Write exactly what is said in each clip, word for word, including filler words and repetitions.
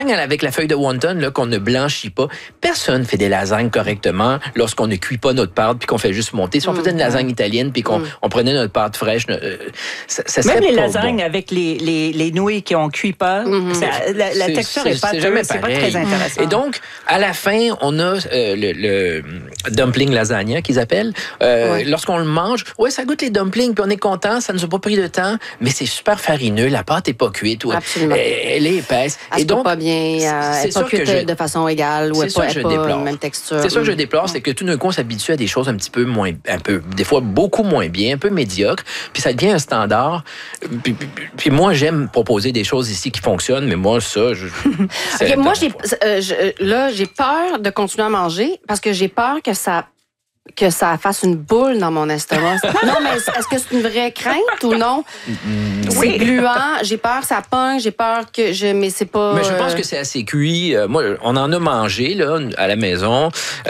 avec la feuille de wonton là, qu'on ne blanchit pas. Personne fait des lasagnes correctement lorsqu'on ne cuit pas notre pâte puis qu'on fait juste monter. Si on faisait une lasagne italienne puis qu'on mm. on prenait notre pâte fraîche, euh, ça, ça Même les pas lasagnes bon. avec les, les, les nouilles qui ont cuit pas, mm-hmm. ça, la, la texture est, est pas, jamais c'est pas très intéressant. Et donc, à la fin, on a euh, le, le dumpling lasagna qu'ils appellent. Euh, ouais. Lorsqu'on le mange, ouais, ça goûte les dumplings puis on est content, ça nous a pas pris de temps, mais c'est super farineux, la pâte est pas cuite, ouais. Absolument. Elle, elle est épaisse. Elle et donc, pas bien. Euh, c'est sûr que je, de façon égale ou c'est ça pas, que je pas déplore. Même texture. C'est ça que je déplore, c'est que tout d'un coup on s'habitue à des choses un petit peu moins, un peu, des fois beaucoup moins bien, un peu médiocre, puis ça devient un standard. Puis, puis, puis moi j'aime proposer des choses ici qui fonctionnent, mais moi ça, je. okay, moi j'ai, euh, je, là j'ai peur de continuer à manger parce que j'ai peur que ça. que ça fasse une boule dans mon estomac. Non, mais est-ce que c'est une vraie crainte ou non? Mm, c'est oui. gluant, j'ai peur que ça pogne, j'ai peur que je... Mais c'est pas... Mais je pense que c'est assez cuit. Euh, moi, on en a mangé, là, à la maison.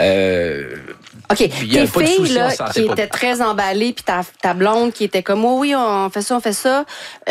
Euh, OK. Tes filles, souci, là, qui pas... étaient très emballées, puis ta, ta blonde qui était comme, oh oui, on fait ça, on fait ça.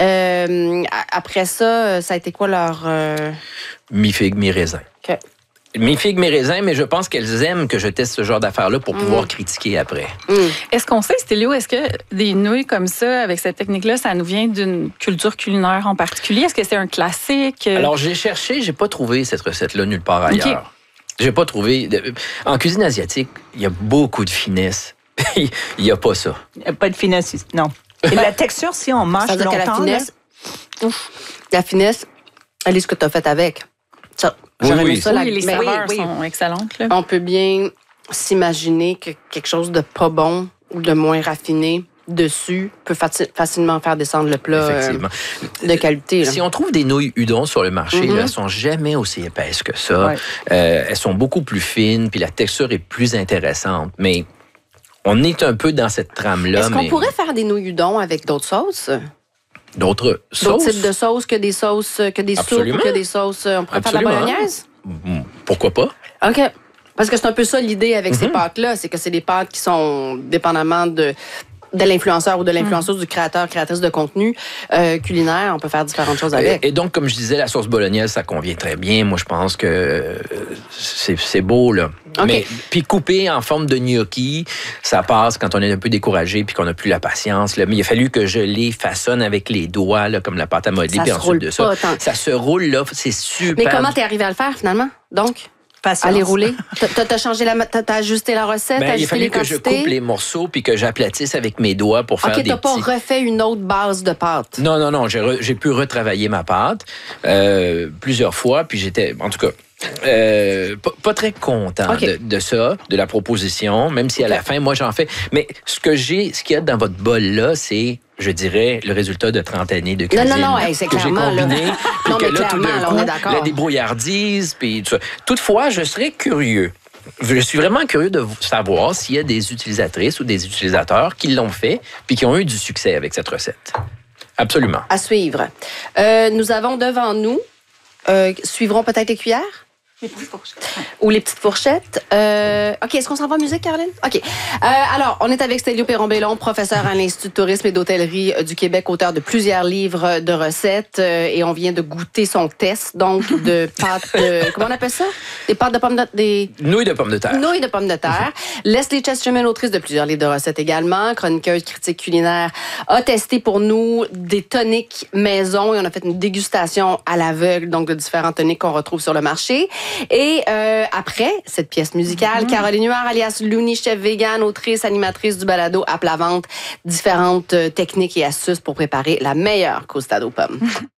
Euh, après ça, ça a été quoi leur... Euh... Mi-figue, mi-raisin. OK. Mes figues, mes raisins, mais je pense qu'elles aiment que je teste ce genre d'affaires-là pour mmh. pouvoir critiquer après. Mmh. Est-ce qu'on sait, Stélio, est-ce que des nouilles comme ça, avec cette technique-là, ça nous vient d'une culture culinaire en particulier? Est-ce que c'est un classique? Alors, j'ai cherché, j'ai pas trouvé cette recette-là nulle part ailleurs. Okay. J'ai pas trouvé... En cuisine asiatique, il y a beaucoup de finesse. Il y a pas ça. Il n'y a pas de finesse, non. Et la texture, si on mange longtemps... La finesse, ouf, la finesse, elle est ce que tu as fait avec. Ça... Oui, oui. Ça, la... oui, les saveurs oui, oui. sont excellentes. Là. On peut bien s'imaginer que quelque chose de pas bon ou de moins raffiné dessus peut facilement faire descendre le plat euh, de qualité. Là. Si on trouve des nouilles udon sur le marché, mm-hmm. là, elles sont jamais aussi épaisses que ça. Ouais. Euh, elles sont beaucoup plus fines, puis la texture est plus intéressante. Mais on est un peu dans cette trame-là. Est-ce qu'on mais... pourrait faire des nouilles udon avec d'autres sauces? D'autres sauces? D'autres types de sauces que des sauces, que des Absolument. soupes, que des sauces. On pourrait Absolument. faire de la bolognaise? Pourquoi pas? OK. Parce que c'est un peu ça l'idée avec mm-hmm. ces pâtes-là, c'est que c'est des pâtes qui sont dépendamment de, de l'influenceur ou de l'influenceuse, mm. du créateur, créatrice de contenu euh, culinaire. On peut faire différentes choses avec. Et, et donc, comme je disais, la sauce bolognaise, ça convient très bien. Moi, je pense que euh, c'est, c'est beau, là. Okay. Mais puis couper en forme de gnocchi, ça passe quand on est un peu découragé puis qu'on n'a plus la patience. Là. Mais il a fallu que je les façonne avec les doigts, là, comme la pâte à modeler. Puis ensuite de ça, tant... ça se roule, là. C'est super. Mais comment t'es arrivé à le faire, finalement? Donc? Patience. À les rouler. T'as, t'as changé la, t'as, t'as ajusté la recette, ben, t'as il a fallu les que quantités. je coupe les morceaux puis que j'aplatisse avec mes doigts pour faire okay, des petits... OK, t'as pas refait une autre base de pâte? Non, non, non. J'ai, re, j'ai pu retravailler ma pâte euh, plusieurs fois, puis j'étais, en tout cas... Euh, pas, pas très content okay. de, de ça, de la proposition, même si à okay. la fin, moi, j'en fais. Mais ce que j'ai, ce qu'il y a dans votre bol-là, c'est, je dirais, le résultat de trente années de cuisine. Non, non, non, hey, c'est que clairement, j'ai combiné. Là. Puis non, que mais là, clairement, tout d'un là, coup, on est d'accord. la débrouillardise, puis tout ça. Toutefois, je serais curieux. Je suis vraiment curieux de savoir s'il y a des utilisatrices ou des utilisateurs qui l'ont fait puis qui ont eu du succès avec cette recette. Absolument. À suivre. Euh, nous avons devant nous, euh, suivront peut-être les cuillères? Les petites fourchettes. Ou les petites fourchettes. Euh, OK, est-ce qu'on s'en va en musique, Caroline? OK. Euh, alors, on est avec Stélio Perron-Bellon, professeur à l'Institut de tourisme et d'hôtellerie du Québec, auteur de plusieurs livres de recettes. Euh, et on vient de goûter son test, donc, de pâtes de... Comment on appelle ça? Des pâtes de pommes de... Des... Nouilles de pommes de terre. Nouilles de pommes de terre. Leslie Chesterman, autrice de plusieurs livres de recettes également, chroniqueuse, critique culinaire, a testé pour nous des toniques maison et on a fait une dégustation à l'aveugle, donc, de différents toniques qu'on retrouve sur le marché. Et euh, après cette pièce musicale, mmh. Caroline Huard, alias Looney, chef vegan, autrice, animatrice du balado à plat ventre, différentes techniques et astuces pour préparer la meilleure croustade aux pommes.